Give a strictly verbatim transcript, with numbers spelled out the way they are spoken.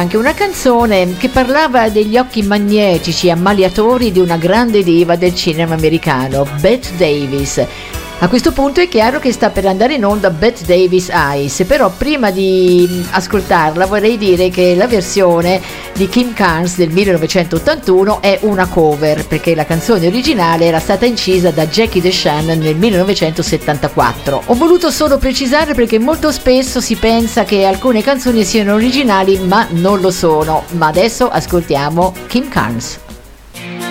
anche una canzone che parlava degli occhi magnetici ammaliatori di una grande diva del cinema americano, Bette Davis. A questo punto è chiaro che sta per andare in onda Bette Davis Eyes, però prima di ascoltarla vorrei dire che la versione di Kim Carnes del millenovecentottantuno è una cover, perché la canzone originale era stata incisa da Jackie DeShannon nel millenovecentosettantaquattro. Ho voluto solo precisare perché molto spesso si pensa che alcune canzoni siano originali ma non lo sono, ma adesso ascoltiamo Kim Carnes.